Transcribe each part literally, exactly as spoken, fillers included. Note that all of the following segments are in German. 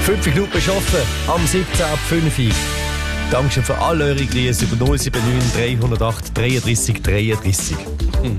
Fünf Minuten arbeiten am siebzehn ab fünf Uhr. Dankeschön für alle eure Grüße über null sieben neun drei null acht dreiunddreißig dreiunddreißig. Hm.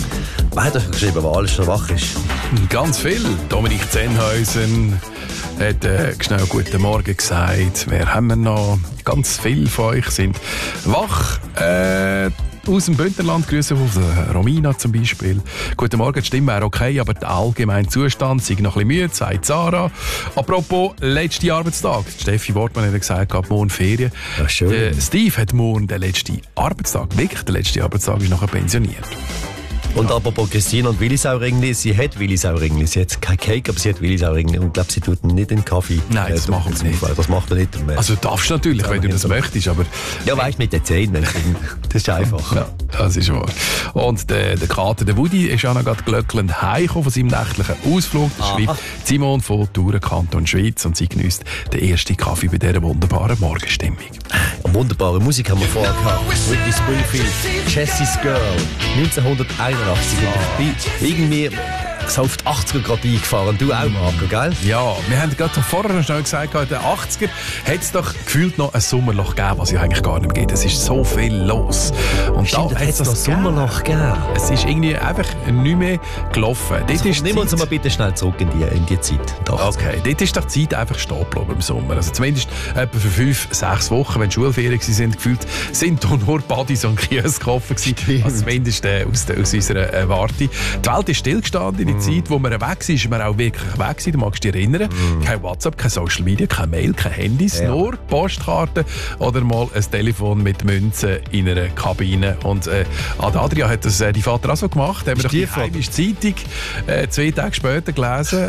Wer hat euch geschrieben, wer alles schon wach ist? Ganz viel. Dominik Zenhäusen hat äh, schnell «Guten Morgen» gesagt. Wer haben wir noch? Ganz viele von euch sind wach. Äh, aus dem Bündnerland Grüße von Romina zum Beispiel. «Guten Morgen», die Stimme wäre okay, aber der allgemeine Zustand sei noch ein bisschen müde, sagt Sarah. Apropos letzter Arbeitstag. Steffi Wortmann hat gesagt, ab morgen Ferien. Ja, schön. Der Steve hat morgen den letzten Arbeitstag. Wirklich, der letzte Arbeitstag ist nachher pensioniert. Und apropos Christine und Willisauringli, sie hat Willisauringli. Sie hat kein Cake, aber sie hat Willisauringli. Und ich glaube, sie tut nicht in den Kaffee. Nein, das äh, machen sie nicht. Das macht er nicht mehr. Also darfst du natürlich, wenn du das möchtest, aber... Ja, weißt du, mit den Zähnen. Das ist einfach. Ja, das ist wahr. Und der, der Kater, der Woody, ist auch noch gerade glöckelnd heimgekommen von seinem nächtlichen Ausflug. Das schreibt Simon von Touren Kanton Schweiz und sie genießt den ersten Kaffee bei dieser wunderbaren Morgenstimmung. Eine wunderbare Musik haben wir vorher gehabt. Whitney Springfield, Jessie's Girl, neunzehnhunderteinundachtzig. Ich bin irgendwie so auf die achtziger gerade eingefahren. Du auch, Marco, gell? Ja, wir haben gerade vorher noch schnell gesagt, in den achtziger hat es doch gefühlt noch ein Sommerloch gegeben, was ja eigentlich gar nicht geht. Es ist so viel los. Und Stimmt, da hat es noch Sommerloch gegeben. Es ist irgendwie einfach nicht mehr gelaufen. Also, ist nehmen wir uns mal bitte schnell zurück in die, in die Zeit. Okay, dort ist doch die Zeit einfach stehen geblieben im Sommer. Also zumindest etwa für fünf, sechs Wochen, wenn Schulferien waren, gefühlt sind da nur Buddies und Kies gekommen gewesen. Also zumindest äh, aus, de, aus unserer äh, Warte. Die Welt ist stillgestanden. In der Zeit, wo man weg war, ist man auch wirklich weg gewesen. Du magst dich erinnern. Mm. Kein WhatsApp, kein Social Media, kein Mail, kein Handys, ja. Nur Postkarten oder mal ein Telefon mit Münzen in einer Kabine. Und äh, Adria hat das äh, die Vater auch so gemacht. Haben wir doch die heimische Zeitung äh, zwei Tage später gelesen.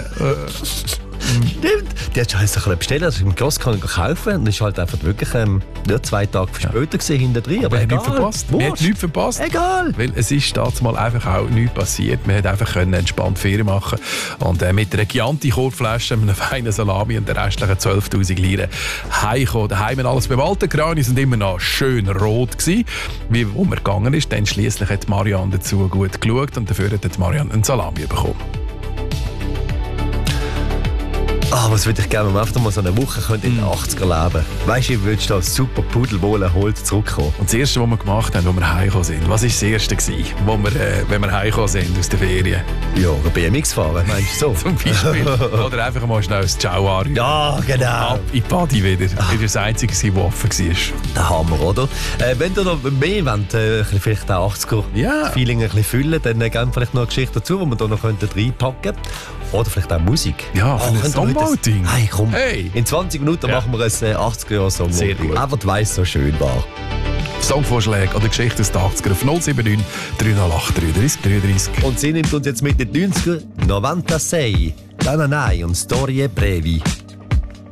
Äh, Stimmt. Die hast du halt so bestellen, also im Kiosk kann ich kaufen. Und das war halt einfach wirklich ähm, nur zwei Tage später gesehen hinter drin. Aber, aber wir haben nichts verpasst. Wir haben nichts verpasst. Egal. Weil es ist damals mal einfach auch nichts passiert. Wir konnten einfach entspannt Ferien machen. Und äh, mit einer Chianti-Korbflasche, einem feinen Salami und den restlichen zwölftausend Liren heimgekommen. Daheim alles beim alten Krani sind immer noch schön rot gewesen, wie wo man gegangen ist. Dann schliesslich hat Marianne dazu gut geschaut und dafür hat Marianne einen Salami bekommen. Ah, was würde ich gerne, wenn wir einfach mal so eine Woche in den achtziger leben. Weißt du, ich würde da super pudelwohl erholt zurückkommen. Und das Erste, was wir gemacht haben, als wir heimgekommen sind, was war das Erste gewesen, wo wir, äh, wenn wir heimgekommen sind aus der Ferien? Ja, ein B M X fahren, meinst du so? Zum Beispiel. Oder einfach mal schnell das Ciao anrufen. Ja, genau. Ab in die Party wieder. Das war das Einzige, was offen war. Der Hammer, oder? Äh, wenn ihr noch mehr wollt, äh, vielleicht auch achtziger-Feeling yeah. ein bisschen füllen, dann äh, gerne vielleicht noch eine Geschichte dazu, die wir da noch reinpacken könnten. Oder vielleicht auch Musik. Ja, oh, ein Songwriting. Hey, komm. Hey. In zwanzig Minuten ja. machen wir ein achtziger-Jahre-Songwriting. Aber du weißt, so schön war. Songvorschläge oder Geschichten aus den achtziger auf null sieben neun drei null acht dreiunddreißig dreiunddreißig. Und sie nimmt uns jetzt mit den neunziger neunzig, nein, nein, nein und Storie Brevi.